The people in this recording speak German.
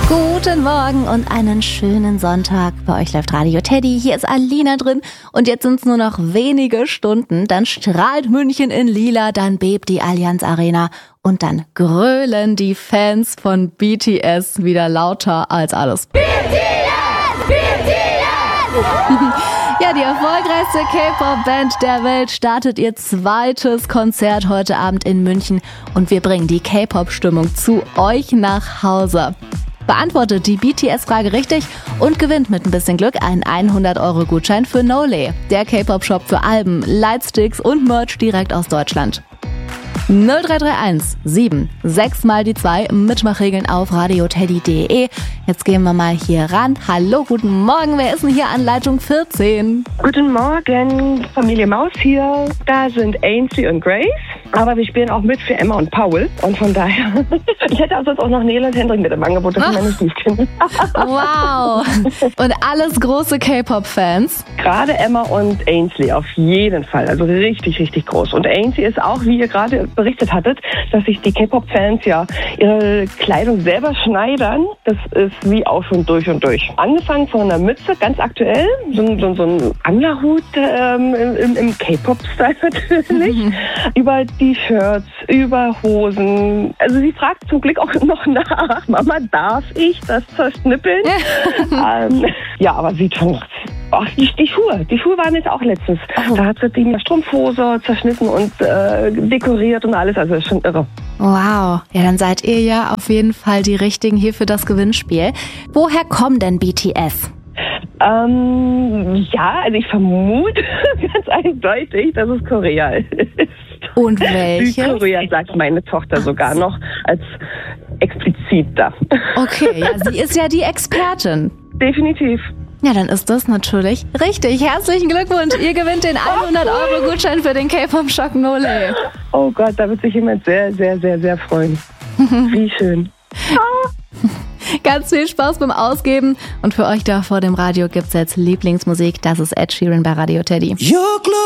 Guten Morgen und einen schönen Sonntag. Bei euch läuft Radio Teddy. Hier ist Alina drin. Und jetzt sind es nur noch wenige Stunden. Dann strahlt München in Lila, dann bebt die Allianz Arena. Und dann grölen die Fans von BTS wieder lauter als alles. BTS! BTS! Ja, die erfolgreichste K-Pop-Band der Welt startet ihr zweites Konzert heute Abend in München. Und wir bringen die K-Pop-Stimmung zu euch nach Hause. Beantwortet die BTS-Frage richtig und gewinnt mit ein bisschen Glück einen 100-Euro-Gutschein für Nole, der K-Pop-Shop für Alben, Lightsticks und Merch direkt aus Deutschland. 0331 7 6 mal die 2 Mitmachregeln auf radioteddy.de. Jetzt gehen wir mal hier ran. Hallo, guten Morgen. Wer ist denn hier an Leitung 14? Guten Morgen, Familie Maus hier. Da sind Ainsley und Grace. Aber wir spielen auch mit für Emma und Paul. Und von daher, ich hätte sonst auch noch Nele und Hendrik mit im Angebot. Das sind meine Stiefkinder. Wow. Und alles große K-Pop-Fans? Gerade Emma und Ainsley auf jeden Fall. Also richtig, richtig groß. Und Ainsley ist auch, wie ihr gerade berichtet hattet, dass sich die K-Pop-Fans ja ihre Kleidung selber schneidern. Das ist wie auch schon durch und durch. Angefangen von einer Mütze, ganz aktuell, so ein Anglerhut im K-Pop-Style natürlich, über die Shirts, über Hosen. Also sie fragt zum Glück auch noch nach, Mama, darf ich das zerschnippeln? Ja, aber sieht schon... Ach, die Schuhe waren jetzt auch letztens. Da hat sie die Strumpfhose zerschnitten und dekoriert und alles, also ist schon irre. Wow, ja, dann seid ihr ja auf jeden Fall die Richtigen hier für das Gewinnspiel. Woher kommen denn BTS? Ja, also ich vermute ganz eindeutig, dass es Korea ist. Und welche? Südkorea sagt meine Tochter sogar noch als explizit da. Okay, ja, sie ist ja die Expertin. Definitiv. Ja, dann ist das natürlich richtig. Herzlichen Glückwunsch. Ihr gewinnt den 100-Euro-Gutschein für den K-Pop-Shop Nole. Oh Gott, da wird sich jemand sehr, sehr, sehr, sehr freuen. Wie schön. Ganz viel Spaß beim Ausgeben. Und für euch da vor dem Radio gibt's jetzt Lieblingsmusik. Das ist Ed Sheeran bei Radio Teddy.